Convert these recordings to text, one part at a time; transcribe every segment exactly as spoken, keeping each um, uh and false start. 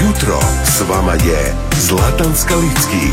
jutro s vama je Zlatan Skalicki.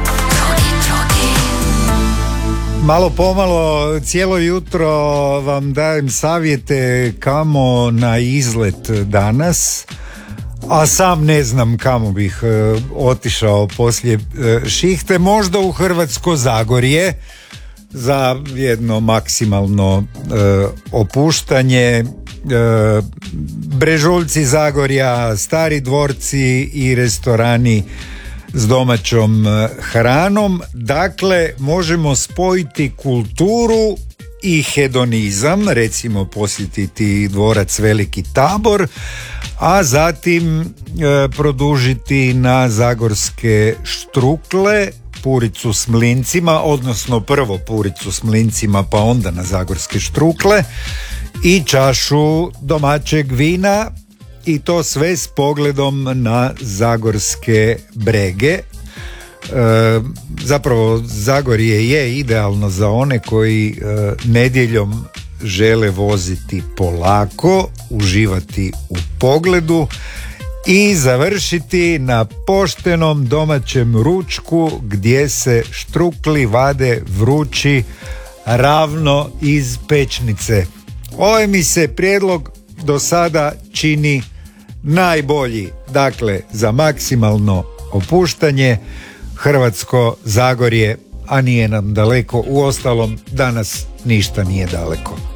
Malo pomalo cijelo jutro vam dajem savjete kamo na izlet danas, a sam ne znam kamo bih e, otišao poslije e, šihte, možda u Hrvatsko Zagorje za jedno maksimalno e, opuštanje. e, Brežuljci Zagorja, stari dvorci i restorani s domaćom hranom. Dakle, možemo spojiti kulturu i hedonizam, recimo posjetiti dvorac Veliki Tabor, a zatim e, produžiti na zagorske štrukle, puricu s mlincima, odnosno prvo puricu s mlincima pa onda na zagorske štrukle i čašu domaćeg vina, i to sve s pogledom na zagorske brege. E, zapravo Zagorje je idealno za one koji e, nedjeljom žele voziti polako, uživati u pogledu i završiti na poštenom domaćem ručku gdje se štrukli vade vrući ravno iz pečnice. Ovaj mi se prijedlog do sada čini najbolji. Dakle, za maksimalno opuštanje Hrvatsko Zagorje, a nije nam daleko, uostalom danas ništa nije daleko.